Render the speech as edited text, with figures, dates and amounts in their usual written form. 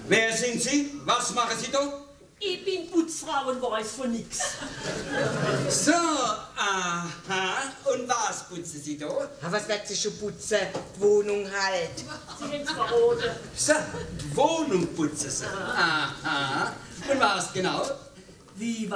Wer sind Sie? Was machen Sie da? Ich bin Putzfrau und weiß von nix. So, aha. Und was putzen Sie da? Was wird sie schon putzen? Die Wohnung halt. Sie haben es verraten. So, die Wohnung putzen Sie. Aha. Und was genau? Wie